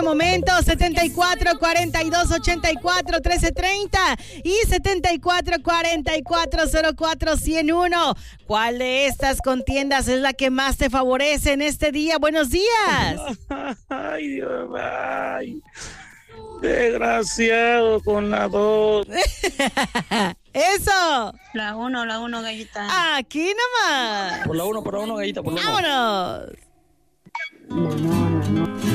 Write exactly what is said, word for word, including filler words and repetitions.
Momento setenta y cuatro, cuarenta y dos, ochenta y cuatro, trece, treinta y setenta y cuatro, cuarenta y cuatro, cero cuatro, ciento uno. ¿Cuál de estas contiendas es la que más te favorece en este día? Buenos días. Ay, Dios, ay. Desgraciado con la dos. Eso. La uno, la uno, gallita. Aquí nomás. Por la uno, por la uno, gallita, por la uno. Vámonos. No, no, no, no.